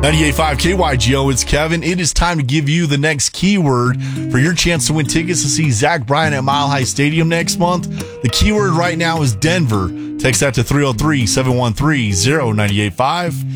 98.5 KYGO, it's Kevin. It is time to give you the next keyword for your chance to win tickets to see Zach Bryan at Mile High Stadium next month. The keyword right now is Denver. Text that to 303-713-0985.